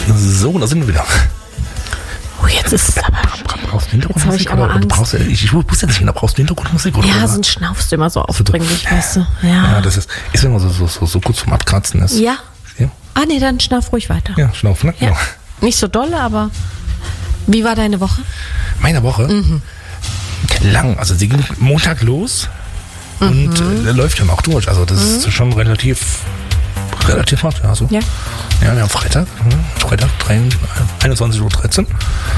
So, da sind wir wieder. Oh, jetzt ist es aber... Brauchst du Hintergrundmusik? Jetzt habe ich aber Angst. Ich wusste nicht, brauchst du Hintergrundmusik? Oder Ja, was? sonst schnaufst du immer so aufdringlich, weißt du. Ja, das ist immer so kurz zum Abkratzen. Ist. Ja. Ja. Ah, nee, dann schnauf ruhig weiter. Ja, Schnauf, ne? Ja. Genau. Nicht so dolle, aber... Wie war deine Woche? Meine Woche? Lang. Also sie ging Montag los und läuft dann auch durch. Also das ist schon relativ hart. Ja, so. Ja. Ja, wir haben Freitag 21:13 Uhr.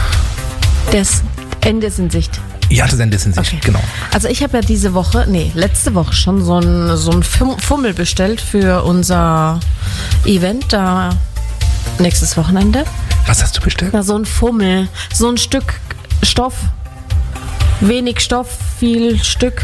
Das Ende ist in Sicht. Ja, das Ende ist in Sicht, Okay. genau. Also ich habe ja letzte Woche schon so ein Fummel bestellt für unser Event da nächstes Wochenende. Was hast du bestellt? Na, so ein Fummel, so ein Stück Stoff. Wenig Stoff, viel Stück,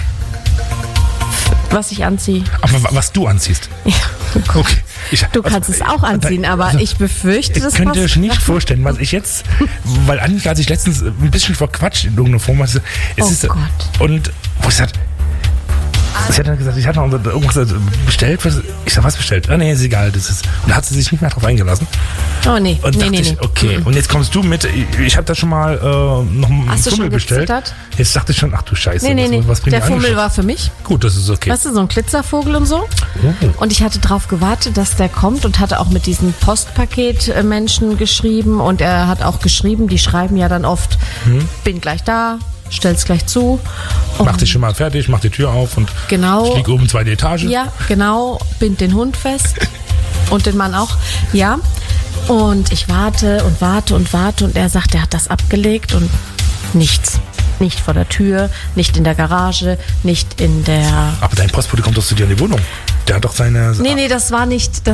was ich anziehe. Aber was du anziehst? Ja. Okay. Du kannst es auch anziehen, aber ich befürchte, das Ich könnte passt. euch nicht vorstellen, was ich jetzt, weil Annika hat sich letztens ein bisschen verquatscht in irgendeiner Form. Es ist, Gott. Und wo ich sagte, sie hat dann gesagt, ich hatte noch irgendwas bestellt. Ich sag, was bestellt? Ah, nee, ist egal. Und da hat sie sich nicht mehr drauf eingelassen. Oh nee, Und dachte nee. ich, okay. Und jetzt kommst du mit, ich habe da schon mal noch einen Hast du Fummel schon bestellt. gezittert? Jetzt dachte ich schon, ach du Scheiße. Nee. Was bringt Der mir Fummel angeschaut? war für mich. Gut, das ist okay. Weißt du, so ein Glitzervogel und so. Oh. Und ich hatte drauf gewartet, dass der kommt und hatte auch mit diesen Postpaket-Menschen geschrieben. Und er hat auch geschrieben, die schreiben ja dann oft, bin gleich da, stell's gleich zu. Und Mach dich schon mal fertig, mach die Tür auf und Genau. ich lieg oben 2. Etage. Ja, genau, bind den Hund fest und den Mann auch. Ja, und ich warte und er sagt, er hat das abgelegt und nichts. Nicht vor der Tür, nicht in der Garage, nicht in der... Aber dein Postbote kommt doch zu dir in die Wohnung. Der hat doch seine... Nee, das war nicht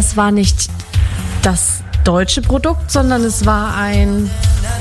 das deutsche Produkt, sondern es war ein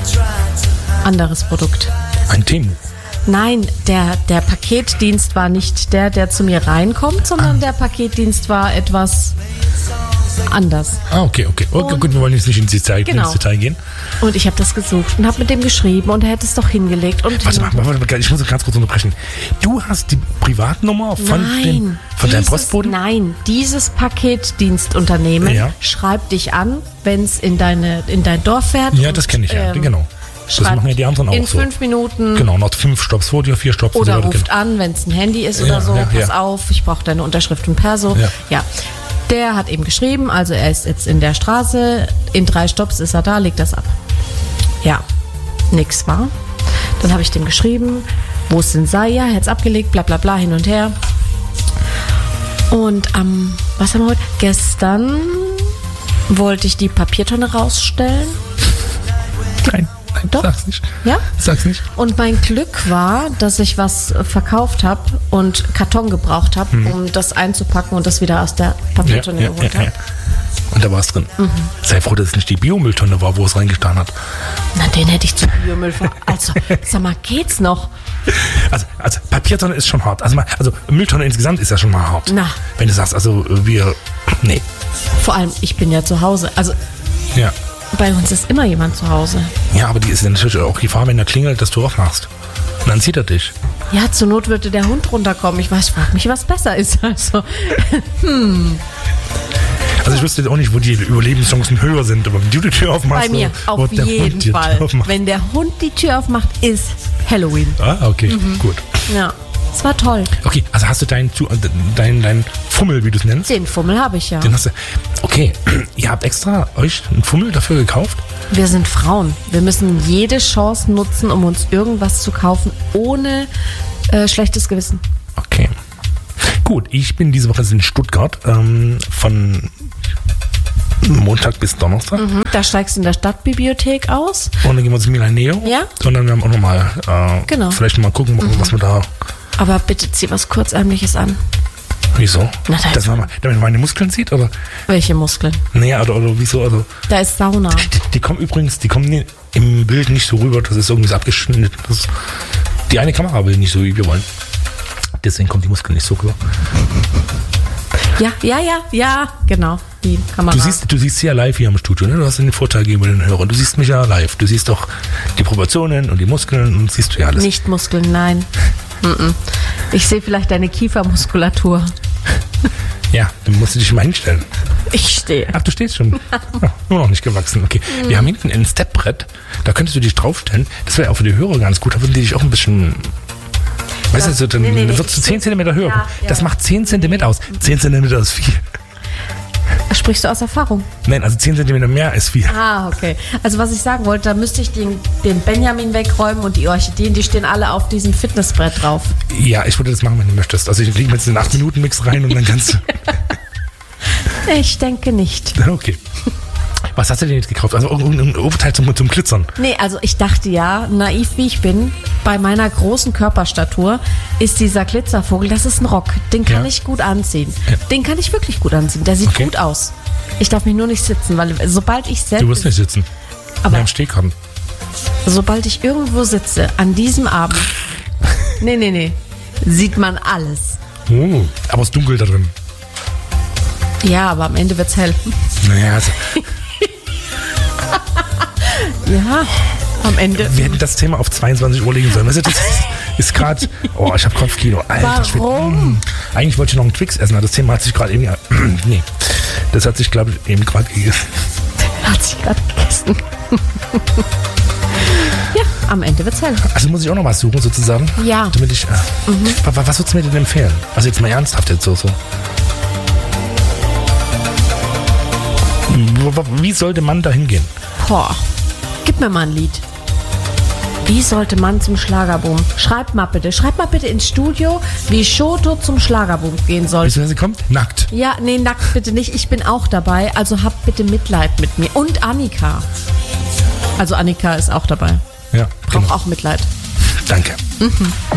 anderes Produkt. Ein Temu. Nein, der Paketdienst war nicht der zu mir reinkommt, sondern der Paketdienst war etwas anders. Ah, okay. Gut, wir wollen jetzt nicht ins Detail gehen. Und ich habe das gesucht und habe mit dem geschrieben und er hätte es doch hingelegt. Und Warte mal, ich muss ganz kurz unterbrechen. Du hast die Privatnummer von deinem Postboten? Nein, dieses Paketdienstunternehmen schreibt dich an, wenn es in dein Dorf fährt. Ja, das kenne ich ja, genau. Das machen ja die anderen auch in so. 5 Minuten. Genau, noch 5 Stopps vor dir, 4 Stopps. Oder und so ruft an, wenn es ein Handy ist Ja, oder so. ja, Pass ja. auf, ich brauche deine Unterschrift und Perso. Ja. Der hat eben geschrieben, also er ist jetzt in der Straße, in 3 Stopps ist er da, legt das ab. Ja, nix war. Dann habe ich dem geschrieben, wo es denn sei, ja, er hat es abgelegt, bla bla bla, hin und her. Und was haben wir heute? Gestern wollte ich die Papiertonne rausstellen. Nein, Doch. sag's nicht. Ja? Sag's nicht. Und mein Glück war, dass ich was verkauft habe und Karton gebraucht habe, um das einzupacken und das wieder aus der Papiertonne geholt habe. Und da war es drin. Sei froh, dass es nicht die Biomülltonne war, wo es reingetan hat. Na, den hätte ich zu Biomüll Also, sag mal, geht's noch? Also Papiertonne ist schon hart. Also Mülltonne insgesamt ist ja schon mal hart. Na. Wenn du sagst, nee. Vor allem, ich bin ja zu Hause. Also, Ja. bei uns ist immer jemand zu Hause. Ja, aber die ist natürlich auch Gefahr, wenn er klingelt, dass du aufmachst. Und dann sieht er dich. Ja, zur Not würde der Hund runterkommen. Ich frage mich, was besser ist. Also, Also ich wüsste jetzt auch nicht, wo die Überlebenschancen höher sind, aber wenn du die Tür aufmachst... bei mir wo auf der Hund jeden die Tür Fall. aufmacht. Wenn der Hund die Tür aufmacht, ist Halloween. Ah, okay, gut. Ja, es war toll. Okay, also hast du deinen Fummel, wie du es nennst? Den Fummel habe ich ja. Den hast du. Okay, ihr habt extra euch einen Fummel dafür gekauft? Wir sind Frauen. Wir müssen jede Chance nutzen, um uns irgendwas zu kaufen, ohne schlechtes Gewissen. Okay. Gut, ich bin diese Woche in Stuttgart von Montag bis Donnerstag. Da steigst du in der Stadtbibliothek aus. Und dann gehen wir ins Milaneo. Ja. Und dann werden wir auch nochmal Genau. vielleicht nochmal gucken, was wir da... Aber bitte zieh was Kurzärmliches an. Wieso? Na, da ist- Damit man meine Muskeln sieht, oder? Welche Muskeln? Naja, oder wieso? Also, Da ist Sauna. die kommen im Bild nicht so rüber, das ist irgendwie so abgeschnitten. Die eine Kamera will nicht so, wie wir wollen. Deswegen kommen die Muskeln nicht so rüber. Ja, genau. Die Kamera. Du siehst sie ja live hier im Studio, ne? Du hast den Vorteil gegenüber den Hörern. Du siehst mich ja live. Du siehst doch die Proportionen und die Muskeln und siehst du ja alles. Nicht Muskeln, nein. Ich sehe vielleicht deine Kiefermuskulatur. Ja, dann musst du dich mal hinstellen. Ich stehe. Ach, du stehst schon. Nur noch nicht gewachsen. Okay. Wir haben hinten ein Stepbrett. Da könntest du dich draufstellen. Das wäre auch für die Hörer ganz gut. Da würden die dich auch ein bisschen... Weißt du, dann würdest du 10 cm höher. Ja. Das macht 10 cm aus. 10 cm ist viel. Sprichst du aus Erfahrung? Nein, also 10 cm mehr ist viel. Okay. Also was ich sagen wollte, da müsste ich den Benjamin wegräumen und die Orchideen, die stehen alle auf diesem Fitnessbrett drauf. Ja, ich würde das machen, wenn du möchtest. Also ich lege mir jetzt den 8-Minuten-Mix rein und dann kannst du... Ich denke nicht. Okay. Was hast du denn jetzt gekauft? Also ein Oberteil zum Glitzern? Nee, also ich dachte ja, naiv wie ich bin, bei meiner großen Körperstatur ist dieser Glitzervogel, das ist ein Rock. Den kann ich gut anziehen. Ja. Den kann ich wirklich gut anziehen. Der sieht gut aus. Ich darf mich nur nicht sitzen, weil sobald ich setze... Du wirst nicht sitzen. Aber wir haben Stehkarten. Sobald ich irgendwo sitze, an diesem Abend... Nee. Sieht man alles. Oh, aber es ist dunkel da drin. Ja, aber am Ende wird's hell. Naja, also... Ja, am Ende. Wir hätten das Thema auf 22 Uhr legen sollen. Weißt du, das ist gerade... Oh, ich habe Kopfkino. Alter, warum? Eigentlich wollte ich noch einen Twix essen, aber das Thema hat sich gerade eben... Nee, das hat sich, glaube ich, eben gerade gegessen. Hat sich gerade gegessen. Ja, am Ende wird's hell. Also muss ich auch noch was suchen, sozusagen? Ja. Damit ich... Was würdest du mir denn empfehlen? Also jetzt mal ernsthaft jetzt so. Wie sollte man da hingehen? Boah, gib mir mal ein Lied. Wie sollte man zum Schlagerboom? Schreibt mal bitte ins Studio, wie Shoto zum Schlagerboom gehen soll. Weißt du, wer sie kommt? Nackt. Ja, nee, nackt bitte nicht. Ich bin auch dabei. Also habt bitte Mitleid mit mir. Und Annika. Also Annika ist auch dabei. Ja, Braucht auch Mitleid. Danke.